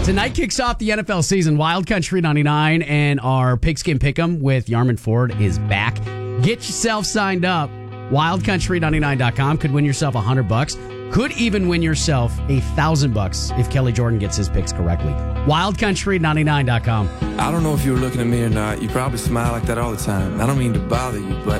Tonight kicks off the NFL season. Wild Country 99 and our Pigskin Pick'em with Yarman Ford is back. Get yourself signed up. WildCountry99.com could win yourself $100. Could even win yourself $1,000 if Kelly Jordan gets his picks correctly. WildCountry99.com. I don't know if you were looking at me or not. You probably smile like that all the time. I don't mean to bother you, but